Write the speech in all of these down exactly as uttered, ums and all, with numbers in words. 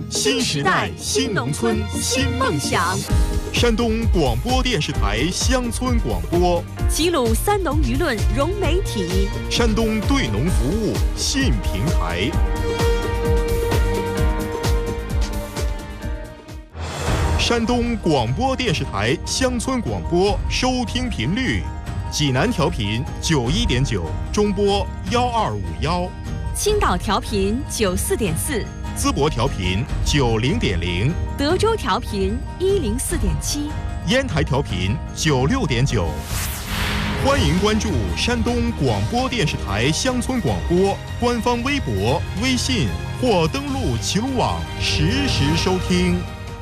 新时代新农村新梦想。山东广播电视台乡村广播， 齐鲁三农舆论融媒体， 山东对农服务信平台。山东广播电视台乡村广播收听频率：济南调频九一点九，中波幺二五幺； 青岛调频九四点四， 淄博调频九零点零， 德州调频一零四点七， 烟台调频九六点九。欢迎关注山东广播电视台乡村广播官方微博、微信或登录齐鲁网实时收听。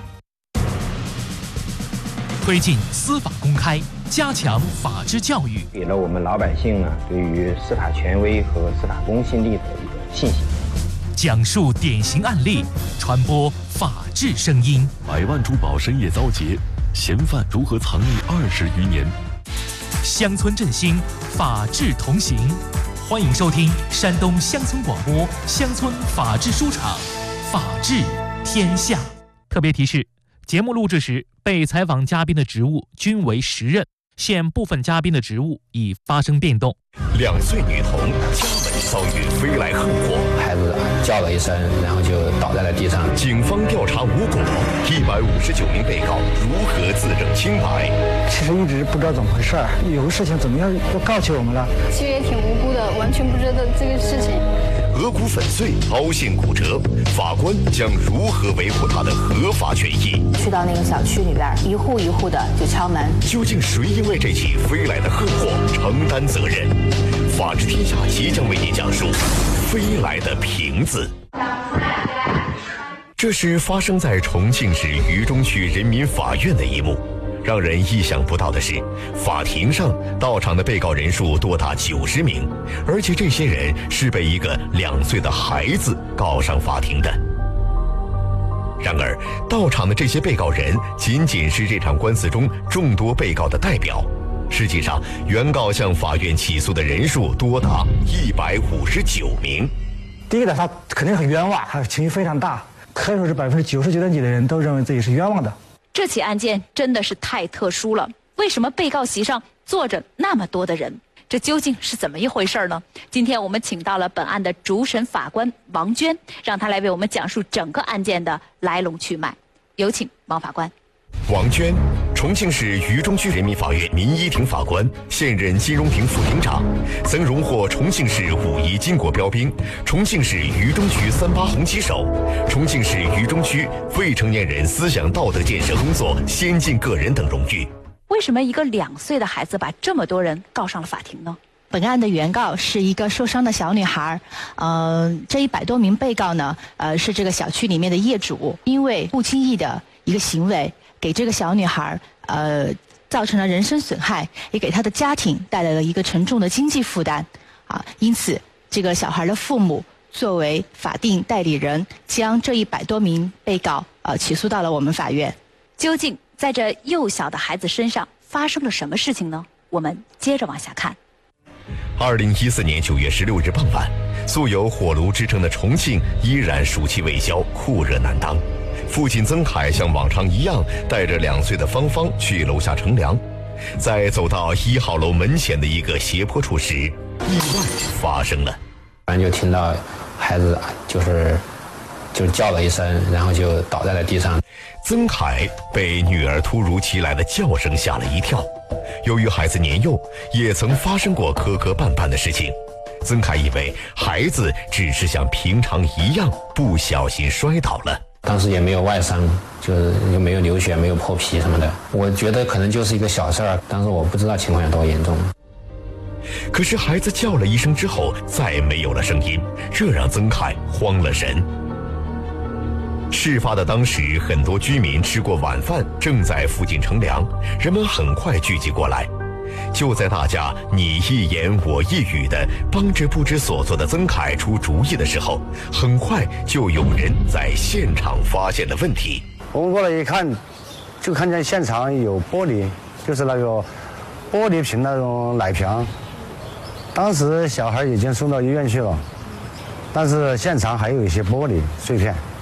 推进司法公开，加强法治教育， 给了我们老百姓呢对于司法权威和司法公信力的一个信心。 讲述典型案例，传播法治声音。 百万珠宝深夜遭劫，嫌犯如何藏匿二十余年？ 乡村振兴，法治同行。欢迎收听山东乡村广播乡村法治书场，法治天下。特别提示：节目录制时，被采访嘉宾的职务均为实任，现部分嘉宾的职务已发生变动。 两岁女童家门遭遇飞来横祸， 孩子叫了一声，然后就倒在了地上。 警方调查无果，一百五十九名被告如何自证清白？ 其实一直不知道怎么回事，有个事情怎么样都告诉我们了。 其实也挺无辜的，完全不知道这个事情。 额骨粉碎，凹陷骨折，法官将如何维护他的合法权益？ 去到那个小区里边，一户一户的就敲门。 究竟谁因为这起飞来的横祸承担责任？法治天下即将为您讲述飞来的瓶子。这是发生在重庆市渝中区人民法院的一幕。让人意想不到的是，法庭上到场的被告人数多达九十名，而且这些人是被一个两岁的孩子告上法庭的。然而，到场的这些被告人仅仅是这场官司中众多被告的代表。实际上，原告向法院起诉的人数多达一百五十九名。 第一个，他肯定很冤枉，他情绪非常大，可以说是百分之九十九点几的人都认为自己是冤枉的。 这起案件真的是太特殊了，为什么被告席上坐着那么多的人？这究竟是怎么一回事呢？今天我们请到了本案的主审法官王娟，让她来为我们讲述整个案件的来龙去脉。有请王法官。 王娟，重庆市渝中区人民法院民一庭法官，现任金融庭副庭长，曾荣获重庆市五一巾帼标兵、重庆市渝中区三八红旗手、重庆市渝中区未成年人思想道德建设工作先进个人等荣誉。 为什么一个两岁的孩子把这么多人告上了法庭呢？ 本案的原告是一个受伤的小女孩，呃，这一百多名被告呢，呃，是这个小区里面的业主，因为不经意的一个行为，给这个小女孩呃造成了人身损害，也给她的家庭带来了一个沉重的经济负担啊。因此，这个小孩的父母作为法定代理人，将这一百多名被告呃起诉到了我们法院。 究竟在这幼小的孩子身上发生了什么事情呢？我们接着往下看。 二零一四年九月十六日傍晚，素有火炉之称的重庆依然暑气未消，酷热难当。父亲曾凯像往常一样带着两岁的芳芳去楼下乘凉，在走到一号楼门前的一个斜坡处时，意外发生了。 突然就听到孩子就是就叫了一声，然后就倒在了地上。 曾凯被女儿突如其来的叫声吓了一跳。由于孩子年幼，也曾发生过磕磕绊绊的事情，曾凯以为孩子只是像平常一样不小心摔倒了。 当时也没有外伤，就是又没有流血，没有破皮什么的。我觉得可能就是一个小事儿，当时我不知道情况有多严重。 可是孩子叫了一声之后，再没有了声音，这让曾凯慌了神。事发的当时，很多居民吃过晚饭，正在附近乘凉，人们很快聚集过来。就在大家你一言我一语的帮着不知所措的曾凯出主意的时候，很快就有人在现场发现了问题。 我们过来一看，就看见现场有玻璃，就是那个玻璃瓶那种奶瓶。当时小孩已经送到医院去了，但是现场还有一些玻璃碎片。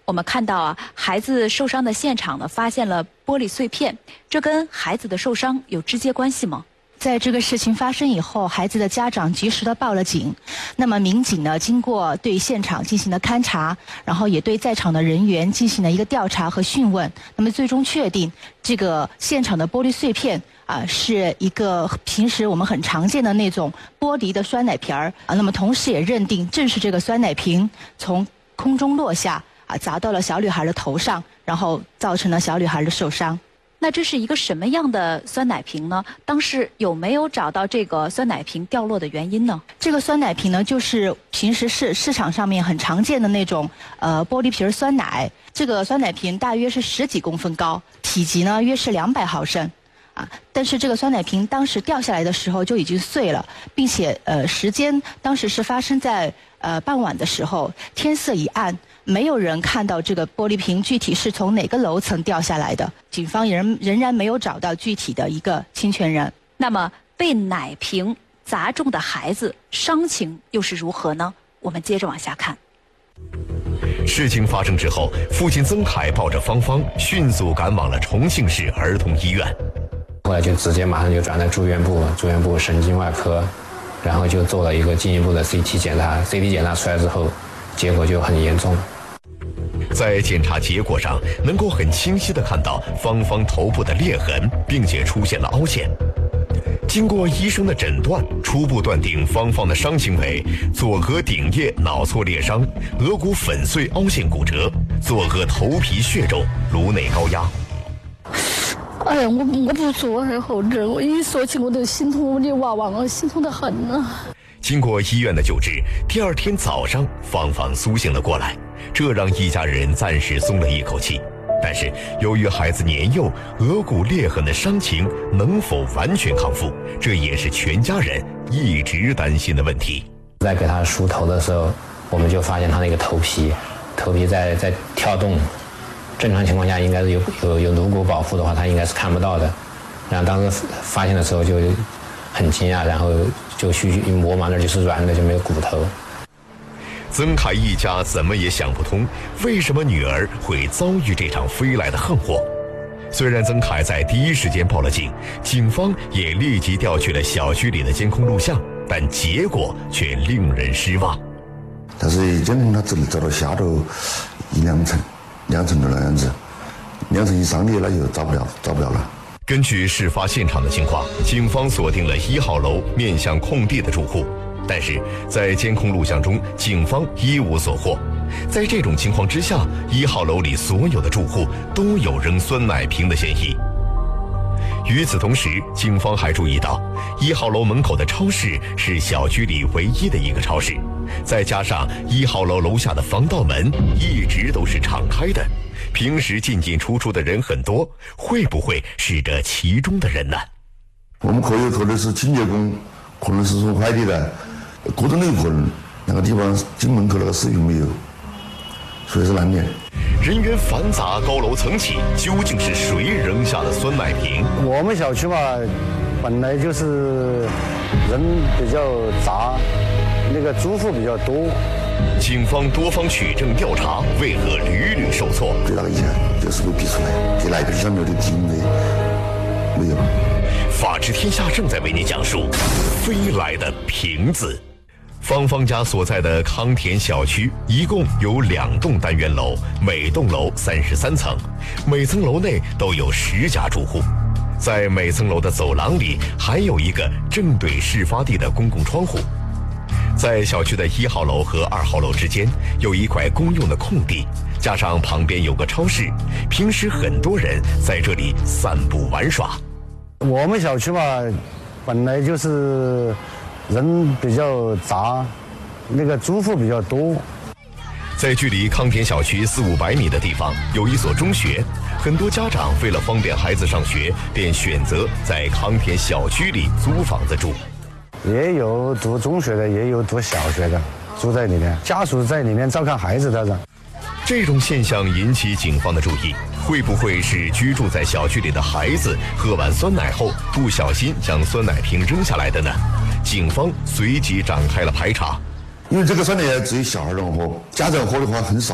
我们看到啊，孩子受伤的现场呢，发现了玻璃碎片，这跟孩子的受伤有直接关系吗？ 在这个事情发生以后，孩子的家长及时的报了警。那么民警呢，经过对现场进行了勘查，然后也对在场的人员进行了一个调查和讯问。那么最终确定，这个现场的玻璃碎片啊、呃，是一个平时我们很常见的那种玻璃的酸奶瓶儿啊。那么同时也认定，正是这个酸奶瓶从空中落下啊，砸到了小女孩的头上，然后造成了小女孩的受伤。 那这是一个什么样的酸奶瓶呢？当时有没有找到这个酸奶瓶掉落的原因呢？ 这个酸奶瓶呢，就是平时市市场上面很常见的那种呃玻璃瓶酸奶。这个酸奶瓶大约是十几公分高，体积呢约是两百毫升。啊，但是这个酸奶瓶当时掉下来的时候就已经碎了，并且呃时间当时是发生在呃傍晚的时候，天色已暗，没有人看到这个玻璃瓶具体是从哪个楼层掉下来的。警方仍仍然没有找到具体的一个侵权人。 那么被奶瓶砸中的孩子伤情又是如何呢？我们接着往下看。 事情发生之后，父亲曾凯抱着芳芳迅速赶往了重庆市儿童医院。 后来就直接马上就转到住院部，住院部神经外科，然后就做了一个进一步的 C T 检查 ，C T 检查出来之后，结果就很严重。 在检查结果上，能够很清晰地看到芳芳头部的裂痕，并且出现了凹陷。经过医生的诊断，初步断定芳芳的伤情为左额顶叶脑挫裂伤、额骨粉碎凹陷骨折、左额头皮血肿、颅内高压。 哎呀，我我不说我还后劲，我一说起我都心痛，我的娃娃我心痛得很啊。 经过医院的救治，第二天早上，芳芳苏醒了过来，这让一家人暂时松了一口气。但是，由于孩子年幼，额骨裂痕的伤情能否完全康复，这也是全家人一直担心的问题。 在给他梳头的时候，我们就发现他那个头皮，头皮在在跳动。正常情况下应该是有有有颅骨保护的话，他应该是看不到的。然后当时发现的时候就很惊讶，然后就去一摸嘛，那就是软的，就没有骨头。 曾凯一家怎么也想不通，为什么女儿会遭遇这场飞来的横祸。虽然曾凯在第一时间报了警，警方也立即调取了小区里的监控录像，但结果却令人失望。 但是监控它只能找到下头一两层。两层的那样子，两层以上的那就找不了，找不了了。 根据事发现场的情况，警方锁定了一号楼面向空地的住户，但是在监控录像中，警方一无所获。在这种情况之下，一号楼里所有的住户都有扔酸奶瓶的嫌疑。与此同时，警方还注意到，一号楼门口的超市是小区里唯一的一个超市。再加上一号楼楼下的防盗门一直都是敞开的，平时进进出出的人很多，会不会是这其中的人呢？ 我们可有可能是清洁工，可能是送快递的，各种都有可能。那个地方进门口那个视频没有，所以是难免。 人员繁杂，高楼层起，究竟是谁扔下的酸奶瓶？ 我们小区嘛，本来就是人比较杂。那个租户比较多， 警方多方取证调查，为何屡屡受挫？ 最大的遗憾就是被逼出来，给奶瓶上面的瓶没没有。 法治天下正在为您讲述飞来的瓶子。芳芳家所在的康田小区一共有两栋单元楼，每栋楼三十三层，每层楼内都有十家住户。在每层楼的走廊里，还有一个正对事发地的公共窗户。在小区的一号楼和二号楼之间有一块公用的空地，加上旁边有个超市，平时很多人在这里散步玩耍。 我们小区嘛，本来就是人比较杂，那个租户比较多。 在距离康田小区四五百米的地方有一所中学，很多家长为了方便孩子上学，便选择在康田小区里租房子住。 也有读中学的，也有读小学的，住在里面，家属在里面照看孩子的。 这种现象引起警方的注意，会不会是居住在小区里的孩子喝完酸奶后不小心将酸奶瓶扔下来的呢？警方随即展开了排查。 因为这个酸奶只有小孩能喝，家长喝的话很少，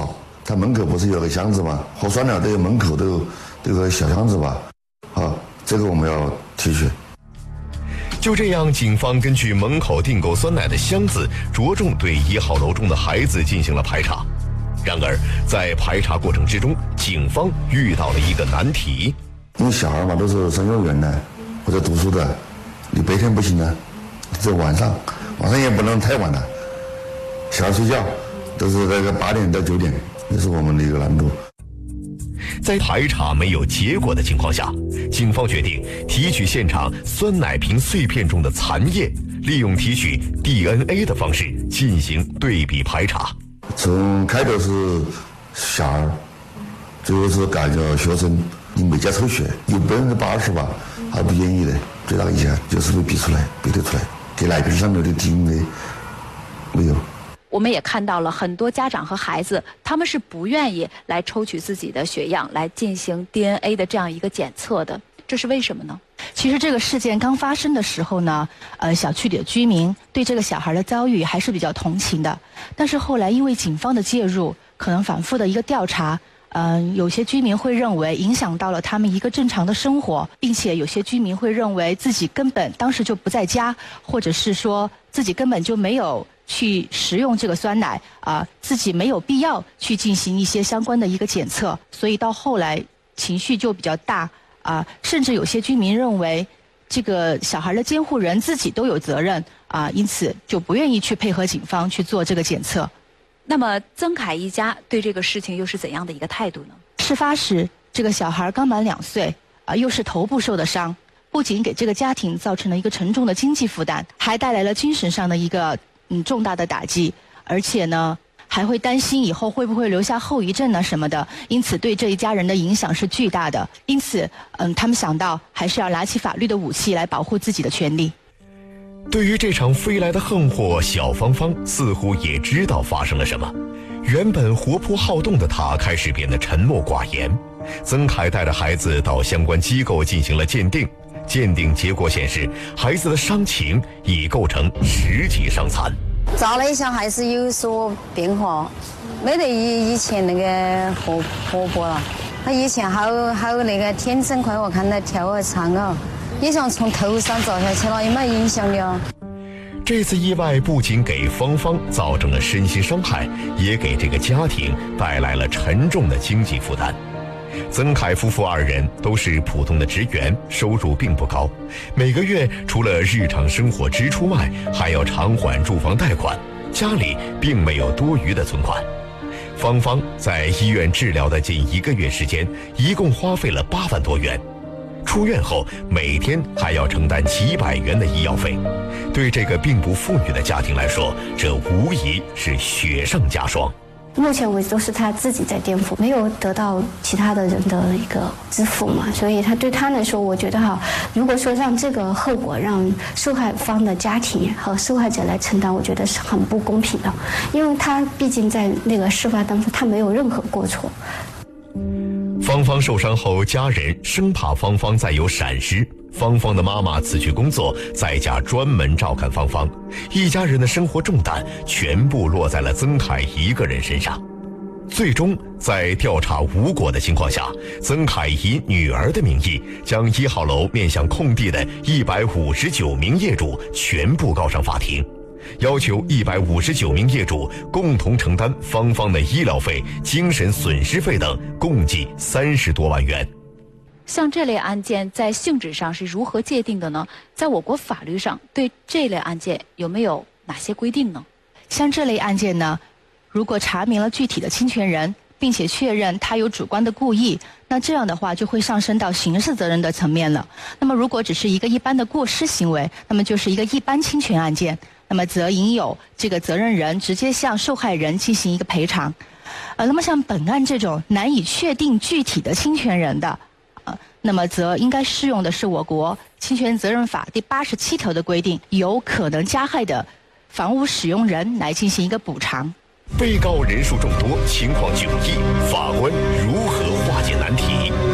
他门口不是有个箱子吗？喝酸奶都有门口都有都有个小箱子吧？啊，这个我们要提取。 就这样，警方根据门口订购酸奶的箱子，着重对一号楼中的孩子进行了排查。然而，在排查过程之中，警方遇到了一个难题。 因为小孩嘛，都是上幼儿园的或者读书的，你白天不行啊，只有晚上，晚上也不能太晚了。小孩睡觉都是那个八点到九点，这是我们的一个难度。 在排查没有结果的情况下，警方决定提取现场酸奶瓶碎片中的残液，利用提取 D N A 的方式进行对比排查。 从开头是小孩，最后是改叫学生，你没加抽血，有百分之八十吧还不愿意的，最大一下就是被比出来，比得出来，给奶瓶上面的 D N A 没有。 我们也看到了很多家长和孩子，他们是不愿意来抽取自己的血样来进行 D N A 的这样一个检测的，这是为什么呢？ 其实这个事件刚发生的时候呢，呃，小区里的居民对这个小孩的遭遇还是比较同情的。但是后来因为警方的介入，可能反复的一个调查，嗯、呃，有些居民会认为影响到了他们一个正常的生活，并且有些居民会认为自己根本当时就不在家，或者是说自己根本就没有去食用这个酸奶啊、呃，自己没有必要去进行一些相关的一个检测，所以到后来情绪就比较大啊、呃，甚至有些居民认为这个小孩的监护人自己都有责任啊、呃，因此就不愿意去配合警方去做这个检测。 那么曾凯一家对这个事情又是怎样的一个态度呢？ 事发时，这个小孩刚满两岁，啊、呃，又是头部受的伤，不仅给这个家庭造成了一个沉重的经济负担，还带来了精神上的一个嗯重大的打击，而且呢，还会担心以后会不会留下后遗症啊什么的，因此对这一家人的影响是巨大的。因此，嗯，他们想到还是要拿起法律的武器来保护自己的权利。 对于这场飞来的横祸，小芳芳似乎也知道发生了什么。原本活泼好动的她开始变得沉默寡言。曾凯带着孩子到相关机构进行了鉴定，鉴定结果显示，孩子的伤情已构成十级伤残。 照了一下，还是有所变化，没得以以前那个活活泼了。他以前还有还有那个天真快活，看他跳啊唱啊。也像从头上照下去了，有没有影响的？ 这次意外不仅给芳芳造成了身心伤害，也给这个家庭带来了沉重的经济负担。曾凯夫妇二人都是普通的职员，收入并不高，每个月除了日常生活支出外，还要偿还住房贷款，家里并没有多余的存款。芳芳在医院治疗的近一个月时间，一共花费了八万多元。出院后每天还要承担几百元的医药费，对这个并不富裕的家庭来说，这无疑是雪上加霜。 目前为止都是他自己在垫付，没有得到其他的人的一个支付嘛，所以他对他来说，我觉得哈，如果说让这个后果让受害方的家庭和受害者来承担，我觉得是很不公平的，因为他毕竟在那个事发当中，他没有任何过错。 芳芳受伤后，家人生怕芳芳再有闪失，芳芳的妈妈辞去工作，在家专门照看芳芳，一家人的生活重担全部落在了曾凯一个人身上。最终在调查无果的情况下，曾凯以女儿的名义，将一号楼面向空地的一百五十九名业主全部告上法庭，要求一百五十九名业主共同承担芳芳的医疗费、精神损失费等，共计三十多万元。 像这类案件在性质上是如何界定的呢？在我国法律上对这类案件有没有哪些规定呢？ 像这类案件呢，如果查明了具体的侵权人，并且确认他有主观的故意，那这样的话就会上升到刑事责任的层面了。那么如果只是一个一般的过失行为，那么就是一个一般侵权案件，那么则应有这个责任人直接向受害人进行一个赔偿。呃，那么像本案这种难以确定具体的侵权人的，呃，那么则应该适用的是我国侵权责任法第八十七条的规定，由可能加害的房屋使用人来进行一个补偿。 被告人数众多，情况迥异，法官如何化解难题？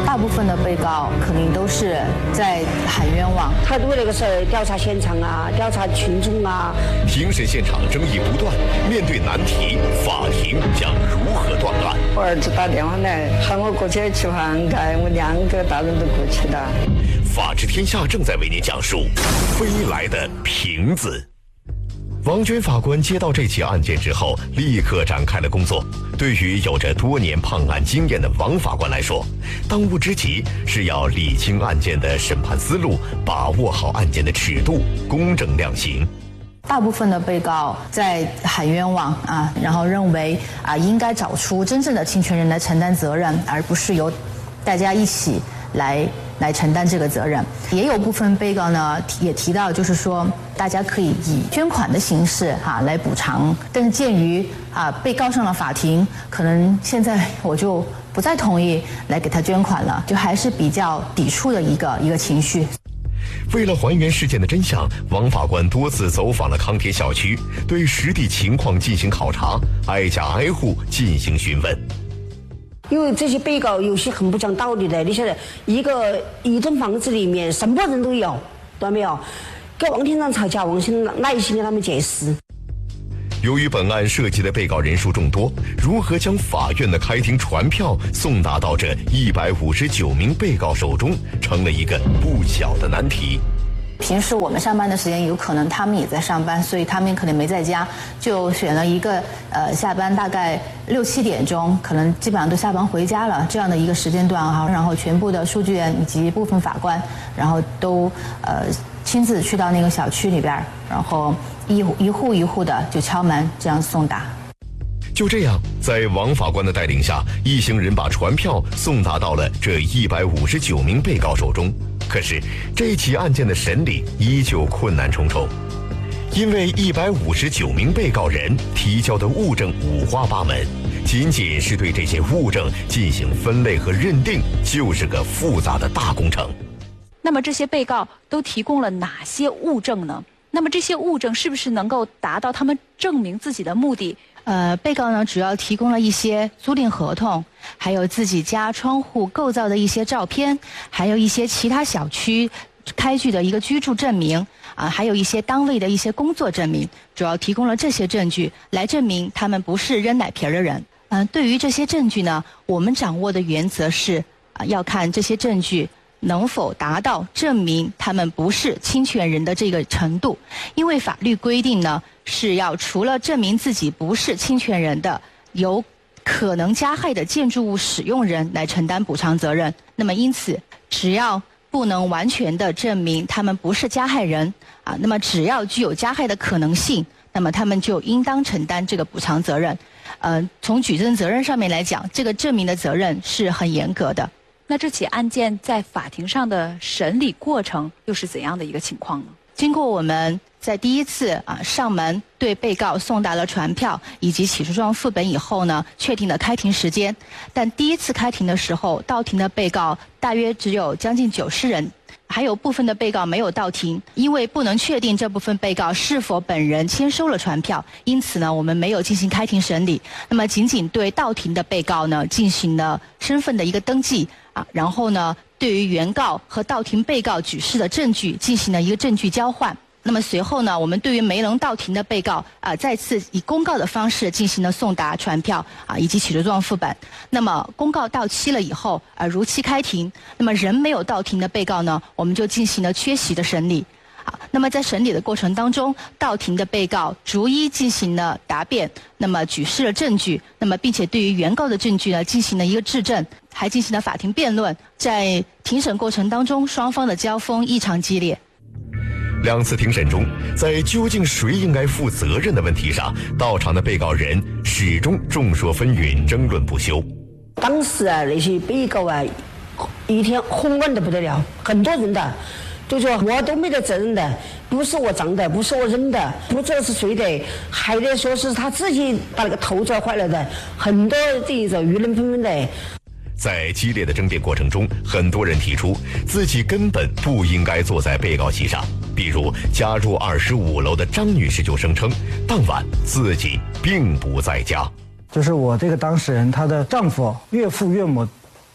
大部分的被告肯定都是在喊冤枉。 他为那个事儿调查现场啊，调查群众啊。 庭审现场争议不断，面对难题，法庭将如何断案？ 我儿子打电话来喊我过去吃饭盖，我两个大人都过去了。 法治天下正在为您讲述飞来的瓶子。王娟法官接到这起案件之后，立刻展开了工作。对于有着多年判案经验的王法官来说，当务之急是要理清案件的审判思路，把握好案件的尺度，公正量刑。 大部分的被告在喊冤枉啊，然后认为啊应该找出真正的侵权人来承担责任，而不是由大家一起来来承担这个责任。也有部分被告呢也提到，就是说大家可以以捐款的形式啊来补偿，但是鉴于啊被告上了法庭，可能现在我就不再同意来给他捐款了，就还是比较抵触的一个一个情绪。 为了还原事件的真相，王法官多次走访了康铁小区，对实地情况进行考察，挨家挨户进行询问。 因为这些被告有些很不讲道理的，你晓得，一个一栋房子里面什么人都有，懂没有？跟王厅长吵架，王先生耐心给他们解释。 由于本案涉及的被告人数众多，如何将法院的开庭传票送达到这一百五十九名被告手中，成了一个不小的难题。 平时我们上班的时间有可能他们也在上班，所以他们可能没在家，就选了一个呃下班大概六七点钟，可能基本上都下班回家了这样的一个时间段哈，然后全部的书记员以及部分法官，然后都呃亲自去到那个小区里边，然后一一户一户的就敲门这样送达。 就这样，在王法官的带领下，一行人把传票送达到了这一百五十九名被告手中。可是，这起案件的审理依旧困难重重，因为一百五十九名被告人提交的物证五花八门，仅仅是对这些物证进行分类和认定，就是个复杂的大工程。 那么这些被告都提供了哪些物证呢？那么这些物证是不是能够达到他们证明自己的目的？ 呃，被告呢主要提供了一些租赁合同，还有自己家窗户构造的一些照片，还有一些其他小区开具的一个居住证明啊，还有一些单位的一些工作证明，主要提供了这些证据来证明他们不是扔奶瓶的人。嗯、呃，对于这些证据呢，我们掌握的原则是啊，要看这些证据能否达到证明他们不是侵权人的这个程度。因为法律规定呢，是要除了证明自己不是侵权人的，由可能加害的建筑物使用人来承担补偿责任。那么因此，只要不能完全的证明他们不是加害人啊，那么只要具有加害的可能性，那么他们就应当承担这个补偿责任。呃，从举证责任上面来讲，这个证明的责任是很严格的。 那这起案件在法庭上的审理过程又是怎样的一个情况呢？ 经过我们在第一次啊上门对被告送达了传票以及起诉状副本以后呢，确定了开庭时间。但第一次开庭的时候，到庭的被告大约只有将近九十人，还有部分的被告没有到庭，因为不能确定这部分被告是否本人签收了传票，因此呢，我们没有进行开庭审理。那么仅仅对到庭的被告呢进行了身份的一个登记啊，然后呢，对于原告和到庭被告举示的证据进行了一个证据交换。那么随后呢，我们对于没能到庭的被告啊、呃，再次以公告的方式进行了送达传票啊以及起诉状副本。那么公告到期了以后啊、呃，如期开庭。那么仍没有到庭的被告呢，我们就进行了缺席的审理。啊，那么在审理的过程当中，到庭的被告逐一进行了答辩，那么举示了证据，那么并且对于原告的证据呢进行了一个质证，还进行了法庭辩论。在庭审过程当中，双方的交锋异常激烈。 两次庭审中，在究竟谁应该负责任的问题上，到场的被告人始终众说纷纭，争论不休。 当时啊，那些被告啊，一天哄乱的不得了，很多人的就说我都没得责任的，不是我撞的，不是我扔的，不知道是谁的，还得说是他自己把那个头撞坏了的，很多这种舆论纷纷的。 在激烈的争辩过程中，很多人提出自己根本不应该坐在被告席上。比如家住二十五楼的张女士就声称，当晚自己并不在家。 就是我这个当事人，她的丈夫、岳父、岳母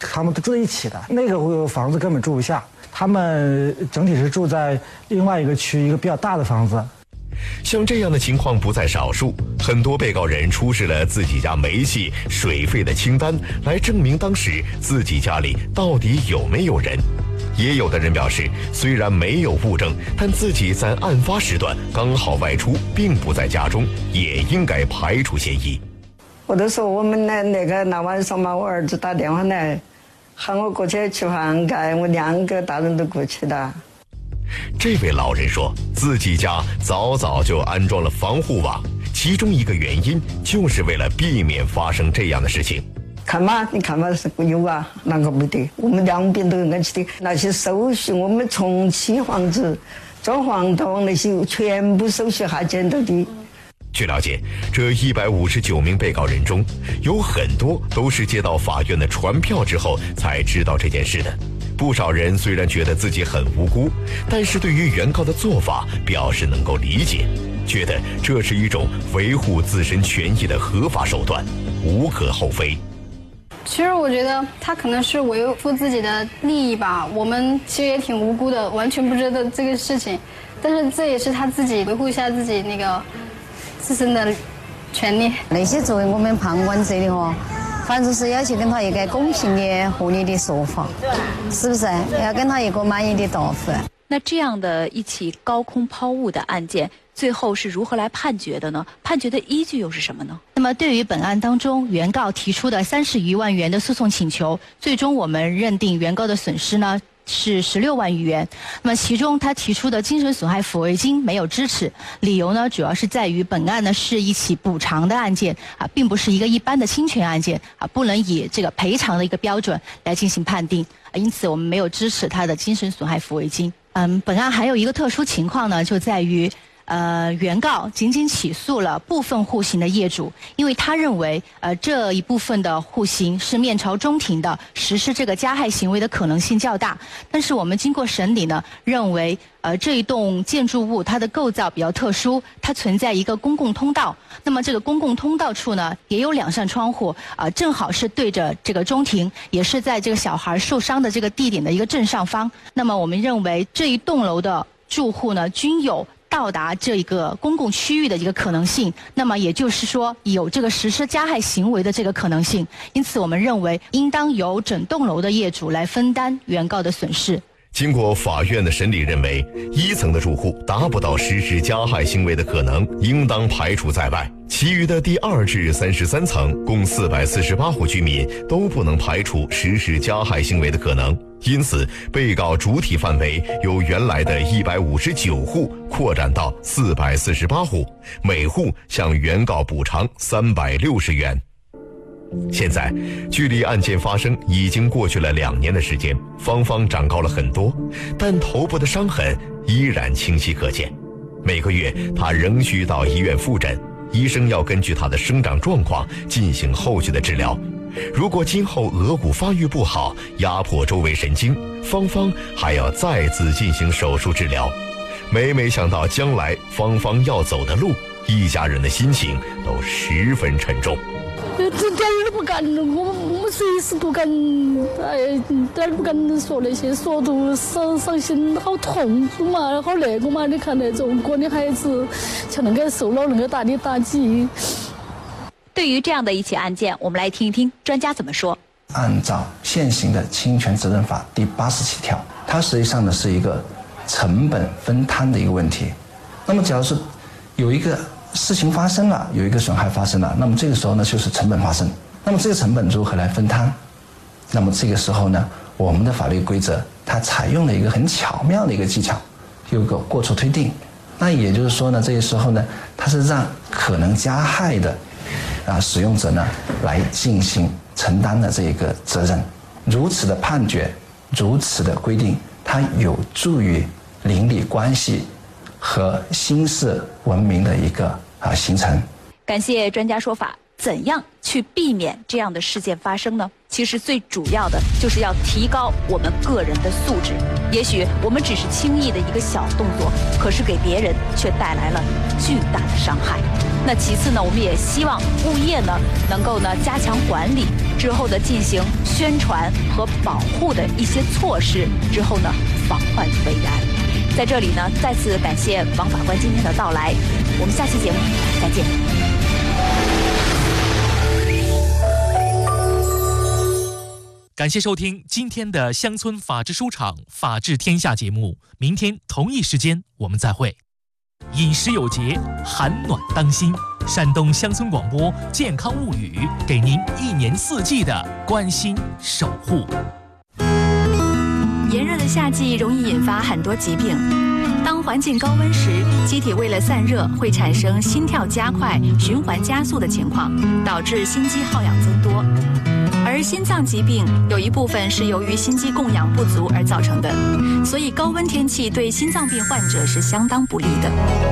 他们都住在一起的，那个房子根本住不下，他们整体是住在另外一个区一个比较大的房子。 像这样的情况不在少数，很多被告人出示了自己家煤气、水费的清单，来证明当时自己家里到底有没有人。也有的人表示，虽然没有物证，但自己在案发时段刚好外出，并不在家中，也应该排除嫌疑。 我都说我们那那个那晚上嘛，我儿子打电话来，喊我过去吃饭盖，我两个大人都过去的。 这位老人说，自己家早早就安装了防护网，其中一个原因就是为了避免发生这样的事情。 看嘛，你看嘛，是有啊，哪个不得？我们两边都安起的，那些手续，我们重启房子、装黄头那些全部手续还见到的。 据了解，这一百五十九名被告人中，有很多都是接到法院的传票之后才知道这件事的。不少人虽然觉得自己很无辜，但是对于原告的做法表示能够理解，觉得这是一种维护自身权益的合法手段，无可厚非。 其实我觉得他可能是维护自己的利益吧，我们其实也挺无辜的，完全不知道这个事情，但是这也是他自己维护一下自己那个自身的权利。 那些作为我们旁观者的话，反正是要去跟他一个公平的、合理的说法，是不是？要跟他一个满意的答复。 那这样的一起高空抛物的案件，最后是如何来判决的呢？判决的依据又是什么呢？ 那么对于本案当中原告提出的三十余万元的诉讼请求，最终我们认定原告的损失呢是十六万余元。那么其中他提出的精神损害抚慰金没有支持，理由呢主要是在于本案呢是一起补偿的案件啊，并不是一个一般的侵权案件啊，不能以这个赔偿的一个标准来进行判定，因此我们没有支持他的精神损害抚慰金。嗯，本案还有一个特殊情况呢，就在于。呃，原告仅仅起诉了部分户型的业主，因为他认为，呃，这一部分的户型是面朝中庭的，实施这个加害行为的可能性较大。但是我们经过审理呢，认为，呃，这一栋建筑物它的构造比较特殊，它存在一个公共通道。那么这个公共通道处呢，也有两扇窗户，啊、呃，正好是对着这个中庭，也是在这个小孩受伤的这个地点的一个正上方。那么我们认为这一栋楼的住户呢，均有到达这个公共区域的一个可能性，那么也就是说有这个实施加害行为的这个可能性，因此我们认为应当由整栋楼的业主来分担原告的损失。 经过法院的审理，认为一层的住户达不到实施加害行为的可能，应当排除在外。其余的第二至三十三层共四百四十八户居民都不能排除实施加害行为的可能，因此被告主体范围由原来的一百五十九户扩展到四百四十八户，每户向原告补偿三百六十元。现在，距离案件发生已经过去了两年的时间，芳芳长高了很多，但头部的伤痕依然清晰可见。每个月，她仍需到医院复诊，医生要根据她的生长状况进行后续的治疗。如果今后额骨发育不好，压迫周围神经，芳芳还要再次进行手术治疗。每每想到将来芳芳要走的路，一家人的心情都十分沉重。 这点儿都不敢，我我们随时都敢，哎，点儿不敢说那些，说都伤伤心，好痛苦嘛，好那个嘛。你看那种国的孩子，像那个受了那个大的打击。 对于这样的一起案件，我们来听一听专家怎么说。 按照现行的侵权责任法第八十七条，它实际上呢是一个成本分摊的一个问题。那么，假如是有一个事情发生了，有一个损害发生了，那么这个时候呢就是成本发生。那么这个成本如何来分摊？那么这个时候呢，我们的法律规则它采用了一个很巧妙的一个技巧，有个过错推定。那也就是说呢，这个时候呢，它是让可能加害的啊使用者呢来进行承担的这一个责任。如此的判决，如此的规定，它有助于邻里关系和新式文明的一个啊形成。 感谢专家说法。怎样去避免这样的事件发生呢？其实最主要的就是要提高我们个人的素质。也许我们只是轻易的一个小动作，可是给别人却带来了巨大的伤害。那其次呢，我们也希望物业呢能够呢加强管理， 之后的进行宣传和保护的一些措施，之后呢防患于未然。在这里呢，再次感谢王法官今天的到来，我们下期节目再见。 感谢收听今天的乡村法治书场法治天下节目，明天同一时间我们再会。饮食有节，寒暖当心。山东乡村广播健康物语，给您一年四季的关心守护。 炎热的夏季容易引发很多疾病。当环境高温时，机体为了散热，会产生心跳加快、循环加速的情况，导致心肌耗氧增多。而心脏疾病有一部分是由于心肌供氧不足而造成的，所以高温天气对心脏病患者是相当不利的。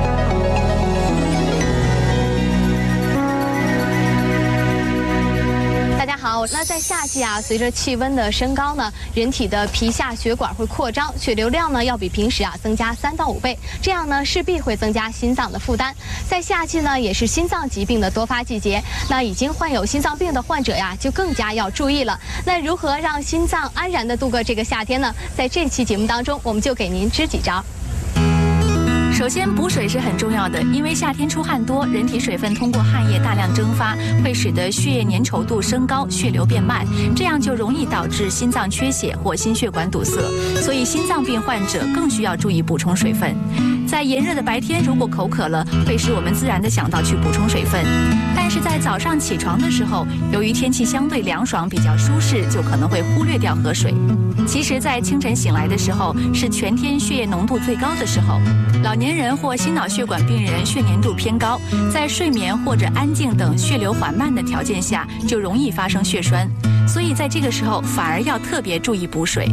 大家好，那在夏季啊，随着气温的升高呢，人体的皮下血管会扩张，血流量呢要比平时啊增加三到五倍，这样呢势必会增加心脏的负担。在夏季呢，也是心脏疾病的多发季节，那已经患有心脏病的患者呀，就更加要注意了。那如何让心脏安然的度过这个夏天呢？在这期节目当中，我们就给您支几招。首先，补水是很重要的，因为夏天出汗多，人体水分通过汗液大量蒸发，会使得血液粘稠度升高，血流变慢，这样就容易导致心脏缺血或心血管堵塞。所以，心脏病患者更需要注意补充水分。在炎热的白天，如果口渴了，会使我们自然的想到去补充水分。但是在早上起床的时候，由于天气相对凉爽，比较舒适，就可能会忽略掉喝水。其实，在清晨醒来的时候，是全天血液浓度最高的时候。老年人或心脑血管病人血粘度偏高，在睡眠或者安静等血流缓慢的条件下，就容易发生血栓。所以在这个时候，反而要特别注意补水。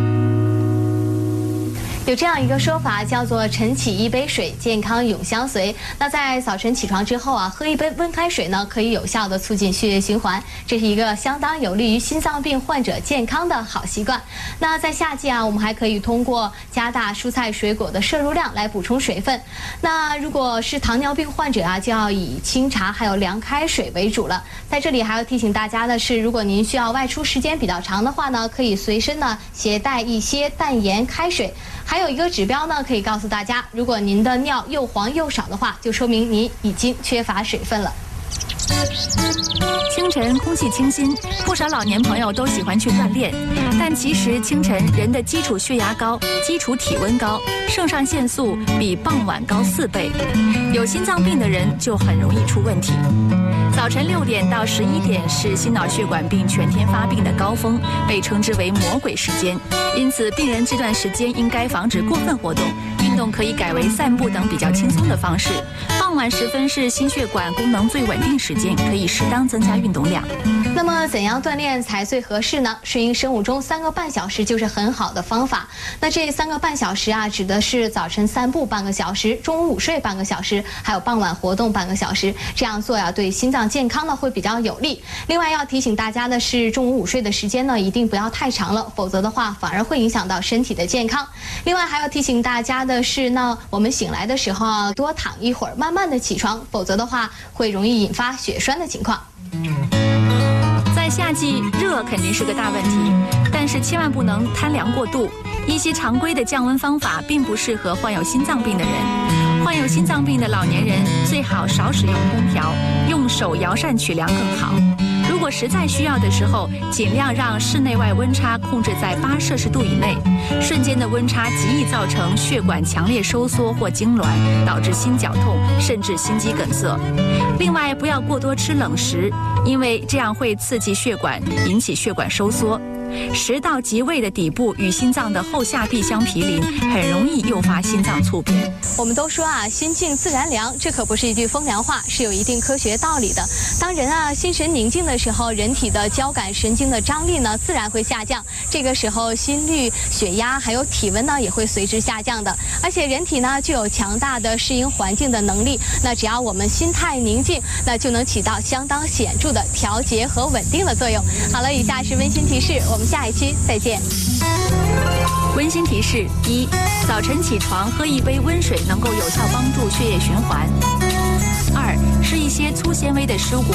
有这样一个说法，叫做晨起一杯水，健康永相随。那在早晨起床之后啊，喝一杯温开水呢，可以有效的促进血液循环，这是一个相当有利于心脏病患者健康的好习惯。那在夏季啊，我们还可以通过加大蔬菜水果的摄入量来补充水分。那如果是糖尿病患者啊，就要以清茶还有凉开水为主了。在这里还要提醒大家的是，如果您需要外出时间比较长的话呢，可以随身呢携带一些淡盐开水。还有一个指标呢，可以告诉大家，如果您的尿又黄又少的话，就说明您已经缺乏水分了。清晨空气清新，不少老年朋友都喜欢去锻炼，但其实清晨人的基础血压高，基础体温高，肾上腺素比傍晚高四倍，有心脏病的人就很容易出问题。早晨六点到十一点是心脑血管病全天发病的高峰，被称之为魔鬼时间。因此，病人这段时间应该防止过分活动，运动可以改为散步等比较轻松的方式。傍晚时分是心血管功能最稳定时间，可以适当增加运动量。那么，怎样锻炼才最合适呢？顺应生物钟三个半小时就是很好的方法。那这三个半小时啊，指的是早晨散步半个小时，中午午睡半个小时，还有傍晚活动半个小时。这样做呀，对心脏健康呢会比较有利。另外要提醒大家的是，中午午睡的时间呢一定不要太长了，否则的话反而会影响到身体的健康。另外还要提醒大家的是呢，我们醒来的时候啊，多躺一会儿，慢慢的起床，否则的话会容易引发血栓的情况。在夏季，热肯定是个大问题，但是千万不能贪凉过度。一些常规的降温方法并不适合患有心脏病的人。患有心脏病的老年人最好少使用空调，用手摇扇取凉更好。如果实在需要的时候，尽量让室内外温差控制在八摄氏度以内。瞬间的温差极易造成血管强烈收缩或痉挛，导致心绞痛，甚至心肌梗塞。另外，不要过多吃冷食，因为这样会刺激血管，引起血管收缩。食道及胃的底部与心脏的后下壁相毗邻，很容易诱发心脏猝变。我们都说啊，心静自然凉，这可不是一句风凉话，是有一定科学道理的。当人啊心神宁静的时候，人体的交感神经的张力呢自然会下降，这个时候心率、血压还有体温呢也会随之下降的。而且人体呢具有强大的适应环境的能力，那只要我们心态宁静，那就能起到相当显著的调节和稳定的作用。好了，以下是温馨提示，我们下一期再见。温馨提示：一、早晨起床喝一杯温水能够有效帮助血液循环。二、吃一些粗纤维的蔬果。